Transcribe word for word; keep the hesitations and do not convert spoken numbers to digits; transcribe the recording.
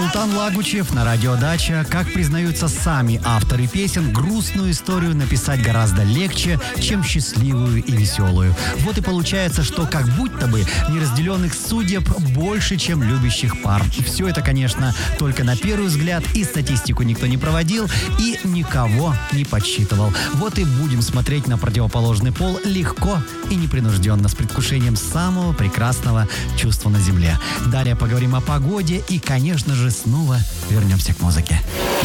Султан Лагучев на радио «Дача». Как признаются сами авторы песен, грустную историю написать гораздо легче, чем счастливую и веселую. Вот и получается, что как будто бы неразделенных судеб больше, чем любящих пар. Все это, конечно, только на первый взгляд, и статистику никто не проводил, и никого не подсчитывал. Вот и будем смотреть на противоположный пол легко и непринужденно, с предвкушением самого прекрасного чувства на земле. Далее поговорим о погоде и, конечно же, снова вернемся к музыке.